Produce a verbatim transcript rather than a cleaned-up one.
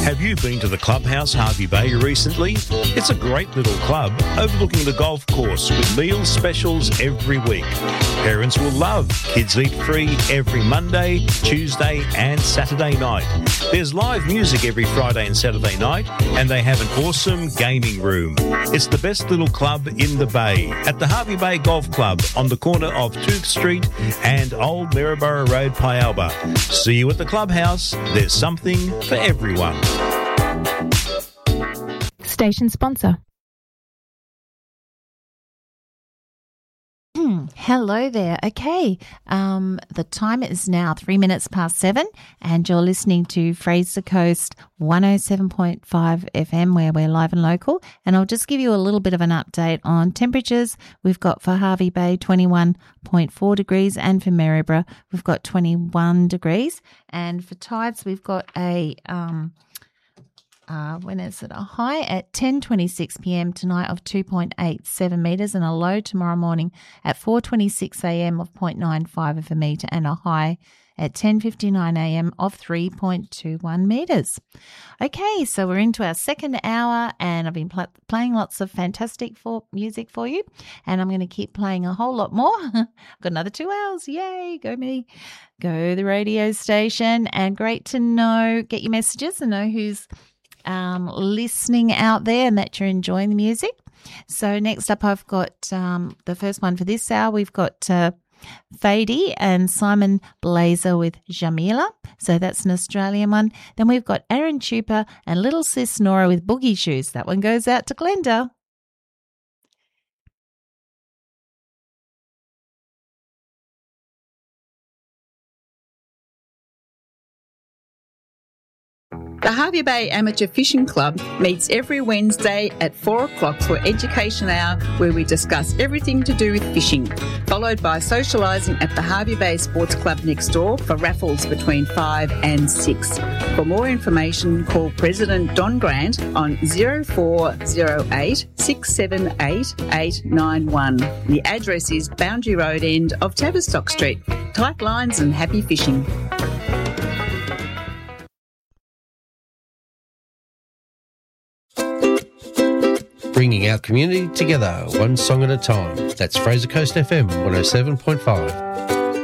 Have you been to the Clubhouse Harvey Bay recently? It's a great little club overlooking the golf course with meal specials every week. Parents will love kids eat free every Monday, Tuesday and Saturday night. There's live music every Friday and Saturday night, and they have an awesome gaming room. It's the best little club in the Bay at the Harvey Bay Golf Club on the corner of Tooth Street and Old Maryborough Road, Pialba. See you at the Clubhouse. There's something for everyone. Station sponsor. Hello there. Okay, um, the time is now three minutes past seven, and you're listening to Fraser Coast one oh seven point five F M, where we're live and local. And I'll just give you a little bit of an update on temperatures. We've got for Harvey Bay twenty-one point four degrees, and for Maryborough we've got twenty-one degrees. And for tides, we've got a um. Uh, when is it? A high at ten twenty-six p.m. tonight of two point eight seven metres, and a low tomorrow morning at four twenty-six a.m. of zero point nine five of a metre, and a high at ten fifty-nine a.m. of three point two one metres. Okay, so we're into our second hour, and I've been pl- playing lots of fantastic for music for you, and I'm going to keep playing a whole lot more. I've got another two hours. Yay, go me. Go the radio station, and great to know, get your messages and know who's Um, listening out there and that you're enjoying the music. So next up, I've got um, the first one for this hour. We've got uh, Fady and Simon Blazer with Jamila. So that's an Australian one. Then we've got Aaron Chupa and Little Sis Nora with Boogie Shoes. That one goes out to Glenda. The Harvey Bay Amateur Fishing Club meets every Wednesday at four o'clock for Education Hour, where we discuss everything to do with fishing, followed by socialising at the Harvey Bay Sports Club next door for raffles between five and six. For more information, call President Don Grant on zero four zero eight, six seven eight, eight nine one. The address is Boundary Road end of Tavistock Street. Tight lines and happy fishing. Bringing our community together, one song at a time. That's Fraser Coast F M one oh seven point five.